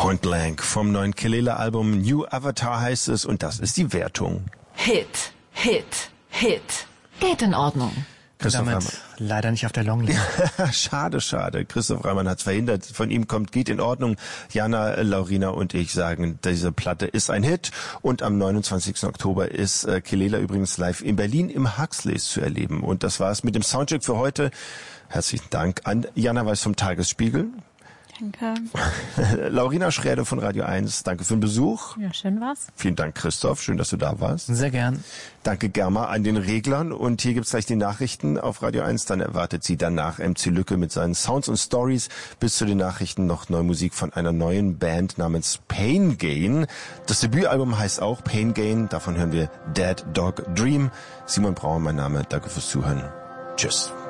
Point Blank vom neuen Kelela-Album New Avatar heißt es und das ist die Wertung. Hit. Geht in Ordnung. Christoph Damit Reimann. leider nicht auf der Longlist. Schade. Christoph Reimann hat's verhindert. Von ihm kommt Geht in Ordnung. Jana, Laurina und ich sagen, diese Platte ist ein Hit. Und am 29. Oktober ist Kelela übrigens live in Berlin im Huxleys zu erleben. Und das war's mit dem Soundcheck für heute. Herzlichen Dank an Jana Weiß vom Tagesspiegel. Danke. Laurina Schrede von Radio 1, danke für den Besuch. Ja, schön war's. Vielen Dank, Christoph. Schön, dass du da warst. Sehr gern. Danke, Germa, an den Reglern. Und hier gibt's gleich die Nachrichten auf Radio 1. Dann erwartet sie danach MC Lücke mit seinen Sounds und Stories. Bis zu den Nachrichten noch neue Musik von einer neuen Band namens Pain Gain. Das Debütalbum heißt auch Pain Gain. Davon hören wir Dead Dog Dream. Simon Brauer, mein Name. Danke fürs Zuhören. Tschüss.